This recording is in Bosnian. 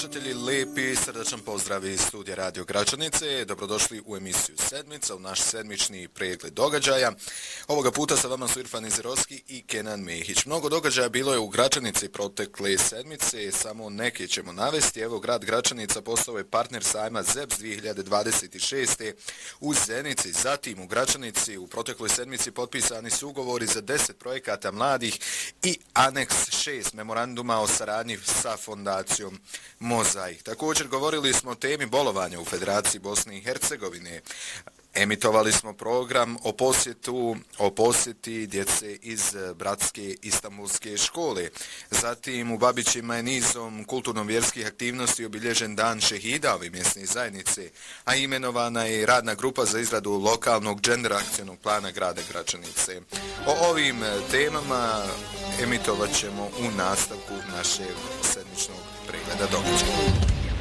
slušatelji, lijepi srdačan pozdrav iz studija Radio Gračanice. Dobrodošli u emisiju Sedmica, u naš sedmični pregled događaja. Ovoga puta sa vama su Irfan Izerovski i Kenan Mehić. Mnogo događaja bilo je u Gračanici protekle sedmice, samo neke ćemo navesti. Evo, grad Gračanica postao je partner sajma ZEPS 2026. u Zenici. Zatim u Gračanici u protekloj sedmici potpisani su ugovori za 10 projekata mladih i aneks 6 memoranduma o saradnji sa fondacijom Mozaik. Također govorili smo o temi bolovanja u Federaciji Bosne i Hercegovine. Emitovali smo program o posjeti djece iz Bratske Istanbulske škole. Zatim u Babićima je nizom kulturno-vjerskih aktivnosti obilježen dan šehida ove mjesne zajednice, a imenovana je radna grupa za izradu lokalnog gender akcionog plana grada Gračanice. O ovim temama emitovat ćemo u nastavku našeg sedmičnog pregleda događaja.